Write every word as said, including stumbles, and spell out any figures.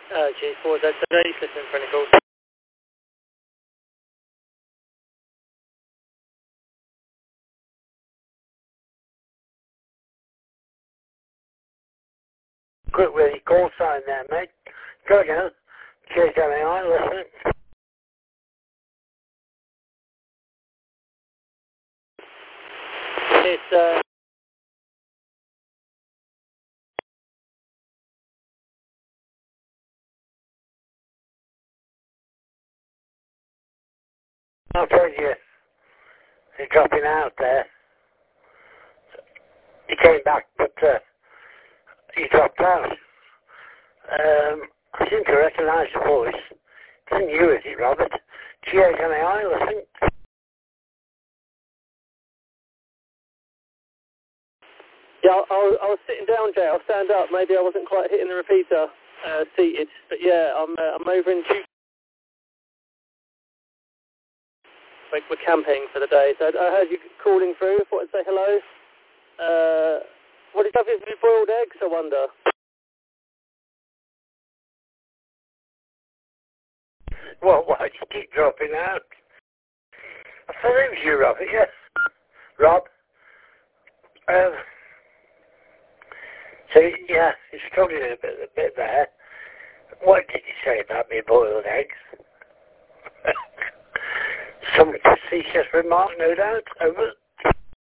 Uh, G four Z three, system for any calls. Quick with your call sign there, mate. Go again. Cheers, L A I, listen. It's, uh... I've heard you. You're dropping out there. You came back, but uh, you dropped out. Um, I seem to recognise the voice. Isn't you, is it, Robert? G H L A I, listen. Yeah, I, I, I was sitting down, Jay. I'll stand up. Maybe I wasn't quite hitting the repeater uh, seated. But yeah, I'm uh, I'm over in Duke. We're, we're camping for the day. So I heard you calling through. I thought I'd say hello. Uh, what did you have? Have you boiled eggs, I wonder? Well, why do you keep dropping out? I thought it was you, Robert, yes. Rob? Um, so, yeah, you're struggling a bit, a bit there. What did you say about me boiled eggs? Some facetious remark, no doubt. Over.